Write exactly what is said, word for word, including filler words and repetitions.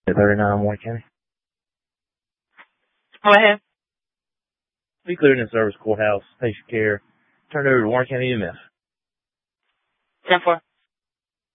thirty-nine Warren County. Go ahead. We cleared in service courthouse, patient care, turned over to Warren County E M S. ten four.